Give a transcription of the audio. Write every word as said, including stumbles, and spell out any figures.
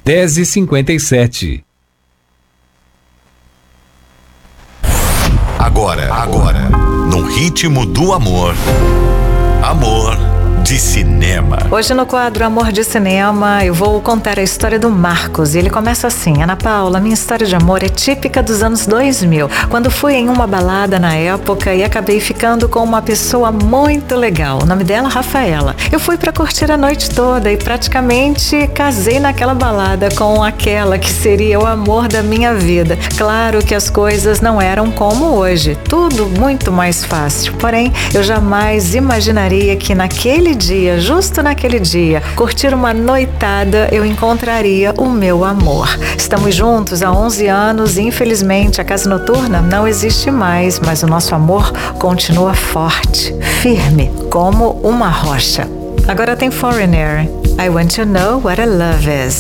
dez e cinquenta e sete. Agora, agora, no ritmo do amor. Amor de cinema. Hoje no quadro Amor de Cinema eu vou contar a história do Marcos. E ele começa assim: Ana Paula, minha história de amor é típica dos anos dois mil, quando fui em uma balada na época e acabei ficando com uma pessoa muito legal. O nome dela, Rafaela. Eu fui pra curtir a noite toda e praticamente casei naquela balada com aquela que seria o amor da minha vida. Claro que as coisas não eram como hoje, tudo muito mais fácil. Porém, eu jamais imaginaria que naquele dia, justo naquele dia, curtir uma noitada, eu encontraria o meu amor. Estamos juntos há onze anos e infelizmente a casa noturna não existe mais, mas o nosso amor continua forte, firme, como uma rocha. Agora tem Foreigner. I want to know what a love is.